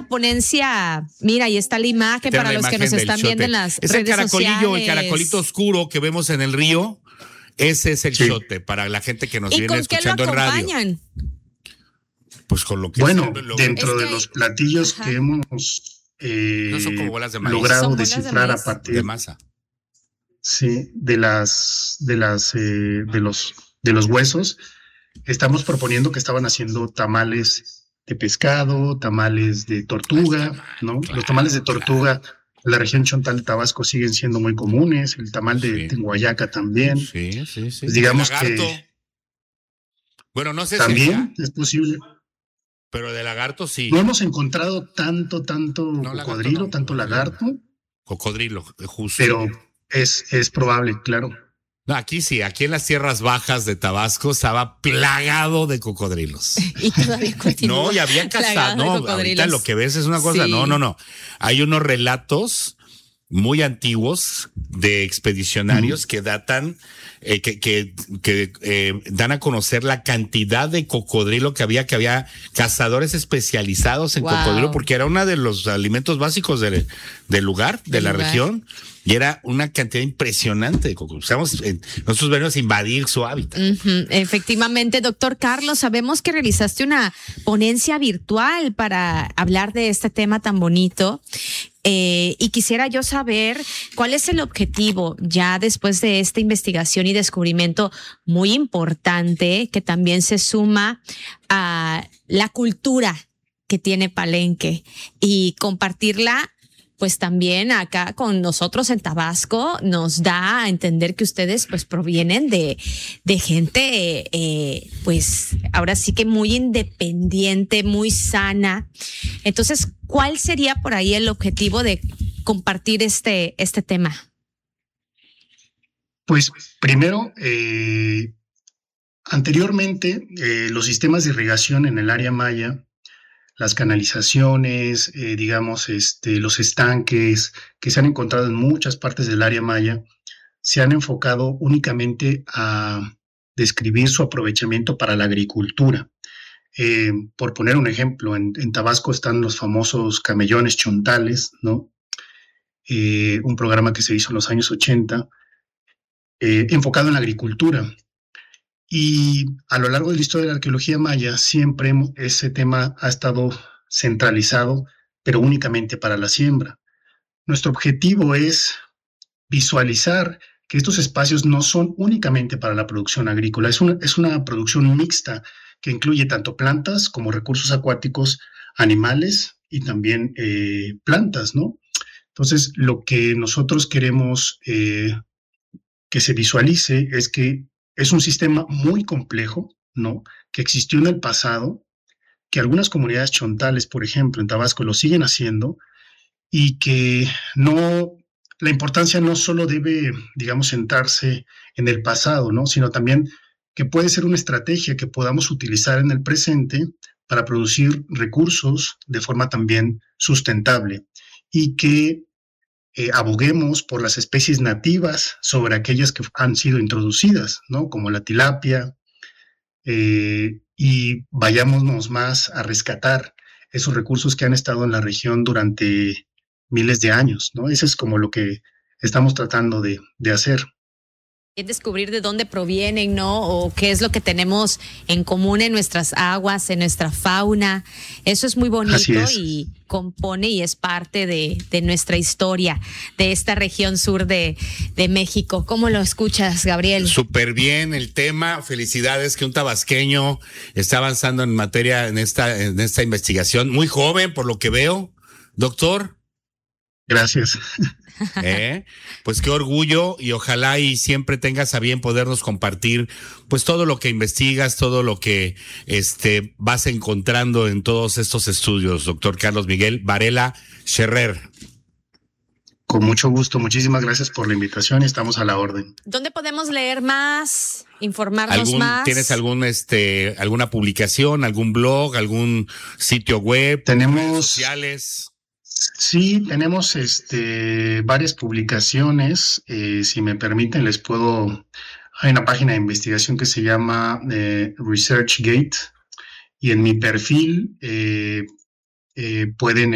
una ponencia, mira, ahí está la imagen para los que nos están viendo en las redes sociales. El caracolito oscuro que vemos en el río, ese es el chote para la gente que nos viene escuchando en radio. ¿Y con qué lo acompañan? Pues con lo que dentro de los platillos que hemos no son como bolas de maíz, logrado descifrar a partir de masa. Sí, de los huesos, estamos proponiendo que estaban haciendo tamales de pescado, tamales de tortuga, ¿no? Los tamales de tortuga en la región Chontal de Tabasco siguen siendo muy comunes, el tamal de Tenguayaca también. Sí. Pues digamos que bueno, no sé también es posible. Pero de lagarto sí. No hemos encontrado tanto cocodrilo, tanto lagarto. Cocodrilo, justo. Pero es probable, claro. No, aquí sí, aquí en las tierras bajas de Tabasco estaba plagado de cocodrilos. Y todavía continúa. No, y habían cazado. No, ahorita lo que ves es una cosa. Sí. No. Hay unos relatos muy antiguos de expedicionarios que datan, que dan a conocer la cantidad de cocodrilo que había cazadores especializados en cocodrilo, porque era uno de los alimentos básicos del lugar, de la región, y era una cantidad impresionante de cocodrilo. Nosotros venimos a invadir su hábitat. Efectivamente, doctor Carlos, sabemos que realizaste una ponencia virtual para hablar de este tema tan bonito. Y quisiera yo saber cuál es el objetivo ya después de esta investigación y descubrimiento muy importante que también se suma a la cultura que tiene Palenque y compartirla. Pues también acá con nosotros en Tabasco nos da a entender que ustedes pues provienen de gente pues ahora sí que muy independiente, muy sana. Entonces, ¿cuál sería por ahí el objetivo de compartir este tema? Pues primero, anteriormente los sistemas de irrigación en el área maya, las canalizaciones, los estanques que se han encontrado en muchas partes del área maya, se han enfocado únicamente a describir su aprovechamiento para la agricultura. Por poner un ejemplo, en Tabasco están los famosos camellones chontales, ¿no? Un programa que se hizo en los años 80, enfocado en la agricultura. Y a lo largo de la historia de la arqueología maya, siempre ese tema ha estado centralizado, pero únicamente para la siembra. Nuestro objetivo es visualizar que estos espacios no son únicamente para la producción agrícola, es una producción mixta que incluye tanto plantas como recursos acuáticos, animales y también plantas, ¿no? Entonces, lo que nosotros queremos que se visualice es que es un sistema muy complejo, ¿no? Que existió en el pasado, que algunas comunidades chontales, por ejemplo, en Tabasco lo siguen haciendo, y que la importancia no solo debe, centrarse en el pasado, ¿no? Sino también que puede ser una estrategia que podamos utilizar en el presente para producir recursos de forma también sustentable y que aboguemos por las especies nativas sobre aquellas que han sido introducidas, ¿no? Como la tilapia, y vayámonos más a rescatar esos recursos que han estado en la región durante miles de años, ¿no? Eso es como lo que estamos tratando de hacer. Descubrir de dónde provienen, ¿no? O qué es lo que tenemos en común en nuestras aguas, en nuestra fauna. Eso es muy bonito y compone y es parte de nuestra historia, de esta región sur de México. ¿Cómo lo escuchas, Gabriel? Súper bien el tema. Felicidades que un tabasqueño está avanzando en materia en esta investigación. Muy joven, por lo que veo, doctor. Gracias. Pues qué orgullo y ojalá y siempre tengas a bien podernos compartir pues todo lo que investigas, todo lo que vas encontrando en todos estos estudios, doctor Carlos Miguel Varela Scherrer. Con mucho gusto, muchísimas gracias por la invitación y estamos a la orden. ¿Dónde podemos leer más, informarnos más? ¿Tienes alguna publicación, algún blog, algún sitio web, redes sociales? Sí, tenemos varias publicaciones. Si me permiten, hay una página de investigación que se llama ResearchGate y en mi perfil pueden